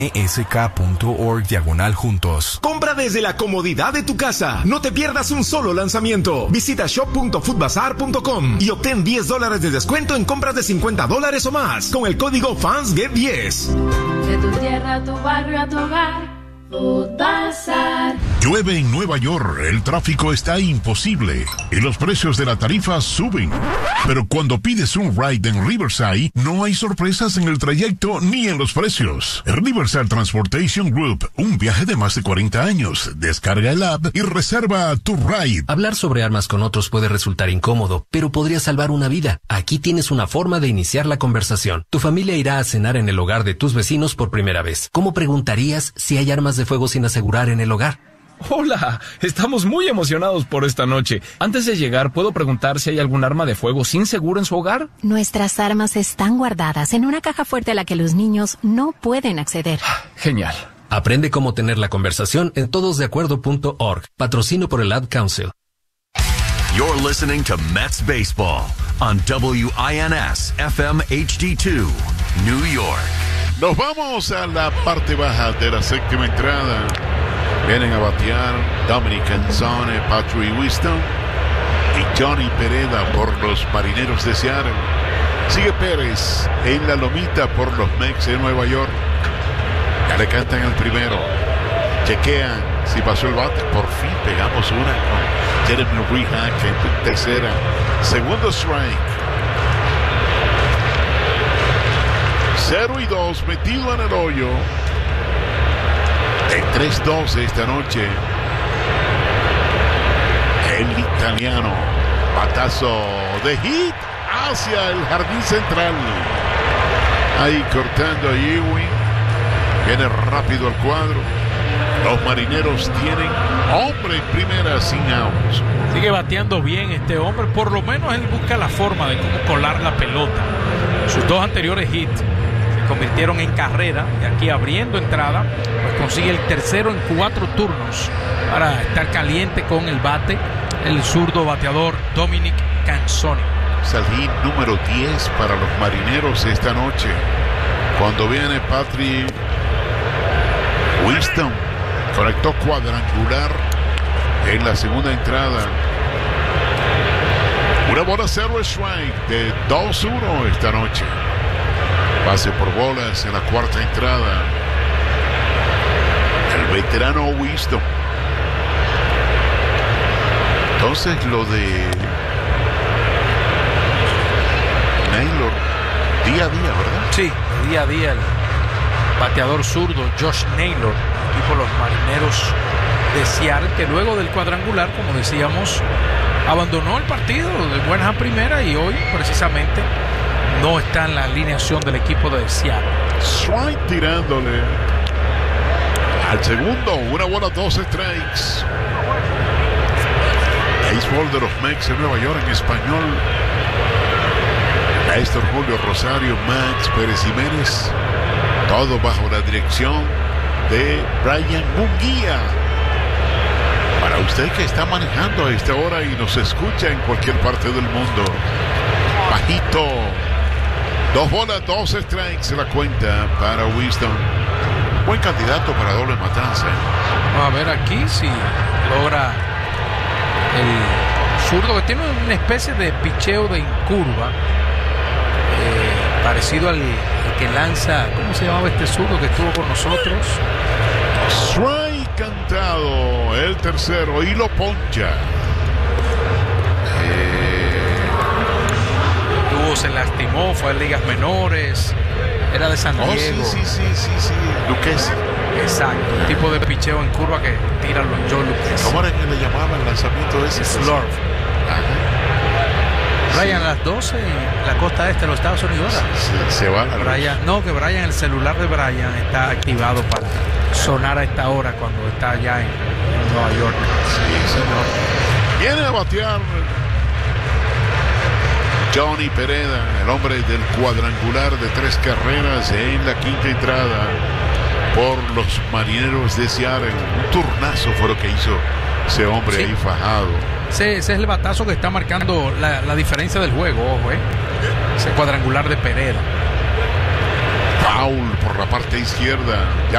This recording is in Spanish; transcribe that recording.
esk.org/juntos. Compra desde la comodidad de tu casa. No te pierdas un solo lanzamiento. Visita shop.foodbazar.com y obtén $10 de descuento en compras de $50 o más con el código FANSGET10. De tu tierra a tu barrio a tu hogar. Food Bazar. Llueve en Nueva York, el tráfico está imposible y los precios de la tarifa suben. Pero cuando pides un ride en Riverside, no hay sorpresas en el trayecto ni en los precios. Riverside Transportation Group, un viaje de más de 40 años. Descarga el app y reserva tu ride. Hablar sobre armas con otros puede resultar incómodo, pero podría salvar una vida. Aquí tienes una forma de iniciar la conversación. Tu familia irá a cenar en el hogar de tus vecinos por primera vez. ¿Cómo preguntarías si hay armas de fuego sin asegurar en el hogar? Hola, estamos muy emocionados por esta noche. Antes de llegar, ¿puedo preguntar si hay algún arma de fuego sin seguro en su hogar? Nuestras armas están guardadas en una caja fuerte a la que los niños no pueden acceder. Genial. Aprende cómo tener la conversación en todosdeacuerdo.org. Patrocino por el Ad Council. You're listening to Mets Baseball on WINS FM HD2, New York. Nos vamos a la parte baja de la séptima entrada. Vienen a batear Dominic Canzone, Patrick Wisdom y Johnny Pereda por los Marineros de Seattle. Sigue Pérez en la lomita por los Mets de Nueva York. Ya le cantan el primero. Chequean si pasó el bate. Por fin pegamos una con Jeremy Rehak en tercera. Segundo strike. 0-2 metido en el hoyo. En 3-2 esta noche. El italiano. Batazo de hit hacia el jardín central. Ahí cortando a Ewing. Viene rápido al cuadro. Los Marineros tienen hombre en primera sin outs. Sigue bateando bien este hombre. Por lo menos él busca la forma de cómo colar la pelota. Sus dos anteriores hits se convirtieron en carrera. Y aquí abriendo entrada, pues consigue el tercero en 4 turnos para estar caliente con el bate. El zurdo bateador Dominic Canzone. Es el hit número 10 para los Marineros esta noche. Cuando viene Patrick Wisdom, conectó cuadrangular en la segunda entrada. Una bola 0 strike de 2-1 esta noche. Base por bolas en la cuarta entrada. El veterano Wisdom. Entonces lo de Naylor, día a día, ¿verdad? Sí, día a día el bateador zurdo Josh Naylor, equipo los Marineros de Seattle, que luego del cuadrangular, como decíamos, abandonó el partido de buenas a primera y hoy precisamente no está en la alineación del equipo de Seattle. Strike tirándole al segundo, una bola, 2 strikes. Béisbol de los Mets de Nueva York en español. Néstor Julio Rosario, Max Pérez Jiménez, todo bajo la dirección de Brian Munguía. Para usted que está manejando a esta hora y nos escucha en cualquier parte del mundo, bajito, 2 bolas, 2 strikes la cuenta para Wisdom. Buen candidato para doble matanza. Vamos a ver aquí si logra el zurdo, que tiene una especie de picheo de incurva, parecido al que lanza, ¿cómo se llamaba este zurdo que estuvo con nosotros? Strike cantado, el tercero, y lo poncha. Se lastimó, fue a ligas menores, era de San Diego. Sí. Lucchesi. Exacto, el tipo de picheo en curva que tiran los Joe Lucchesi. ¿Cómo era que le llamaban el lanzamiento ese? Slurve. Brian, a las 12 en la costa este de los Estados Unidos. Se va a Brian, no, que Brian, el celular de Brian está activado para sonar a esta hora cuando está allá en Nueva York. Sí, señor. Viene a batear Johnny Pereda, el hombre del cuadrangular de 3 carreras en la quinta entrada por los Marineros de Seattle. Un turnazo fue lo que hizo ese hombre ahí fajado. Ese es el batazo que está marcando la diferencia del juego, ojo, ese cuadrangular de Pereda. Foul por la parte izquierda. Ya